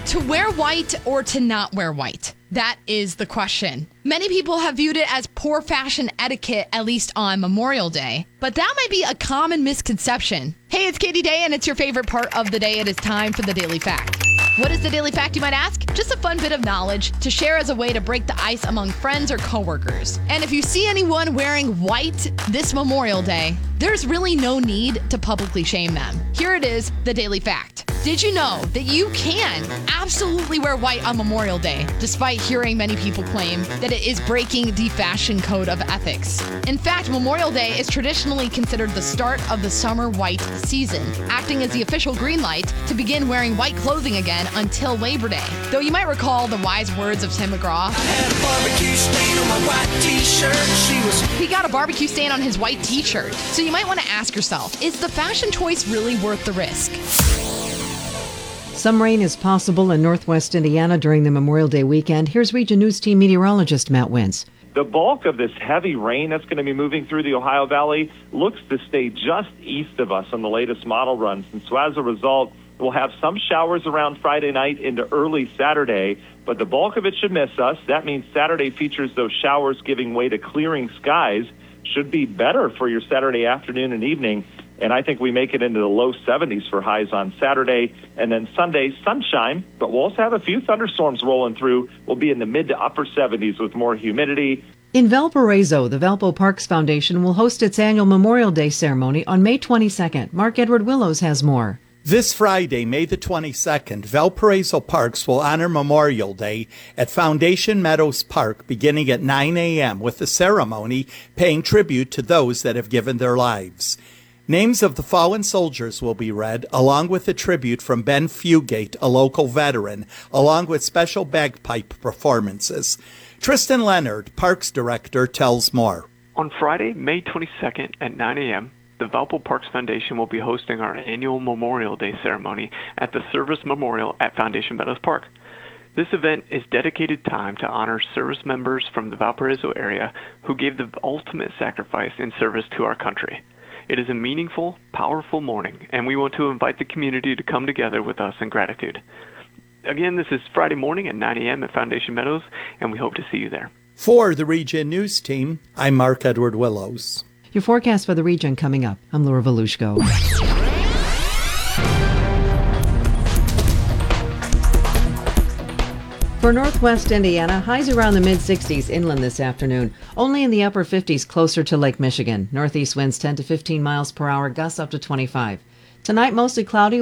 To wear white or to not wear white? That is the question. Many people have viewed it as poor fashion etiquette, at least on Memorial Day. But that might be a common misconception. Hey, it's Katie Day, and it's your favorite part of the day. It is time for the Daily Fact. What is the Daily Fact, you might ask? Just a fun bit of knowledge to share as a way to break the ice among friends or coworkers. And if you see anyone wearing white this Memorial Day, there's really no need to publicly shame them. Here it is, the Daily Fact. Did you know that you can absolutely wear white on Memorial Day, despite hearing many people claim that it is breaking the fashion code of ethics? In fact, Memorial Day is traditionally considered the start of the summer white season, acting as the official green light to begin wearing white clothing again until Labor Day. Though you might recall the wise words of Tim McGraw. I had a barbecue stain on my white t-shirt. He got a barbecue stain on his white t-shirt. So you might want to ask yourself, is the fashion choice really worth the risk? Some rain is possible in northwest Indiana during the Memorial Day weekend. Here's Region News Team meteorologist Matt Wintz. The bulk of this heavy rain that's going to be moving through the Ohio Valley looks to stay just east of us on the latest model runs. And so as a result, we'll have some showers around Friday night into early Saturday, but the bulk of it should miss us. That means Saturday features those showers giving way to clearing skies. Should be better for your Saturday afternoon and evening. And I think we make it into the low 70s for highs on Saturday. And then Sunday, sunshine, but we'll also have a few thunderstorms rolling through. We'll be in the mid to upper 70s with more humidity. In Valparaiso, the Valpo Parks Foundation will host its annual Memorial Day ceremony on May 22nd. Mark Edward Willows has more. This Friday, May the 22nd, Valparaiso Parks will honor Memorial Day at Foundation Meadows Park beginning at 9 a.m. with a ceremony paying tribute to those that have given their lives. Names of the fallen soldiers will be read, along with a tribute from Ben Fugate, a local veteran, along with special bagpipe performances. Tristan Leonard, Parks Director, tells more. On Friday, May 22nd at 9 a.m., the Valpo Parks Foundation will be hosting our annual Memorial Day ceremony at the Service Memorial at Foundation Meadows Park. This event is dedicated time to honor service members from the Valparaiso area who gave the ultimate sacrifice in service to our country. It is a meaningful, powerful morning, and we want to invite the community to come together with us in gratitude. Again, this is Friday morning at 9 a.m. at Foundation Meadows, and we hope to see you there. For the Region News Team, I'm Mark Edward Willows. Your forecast for the region coming up. I'm Laura Volushko. For northwest Indiana, highs around the mid-60s inland this afternoon. Only in the upper 50s closer to Lake Michigan. Northeast winds 10 to 15 miles per hour, gusts up to 25. Tonight, mostly cloudy.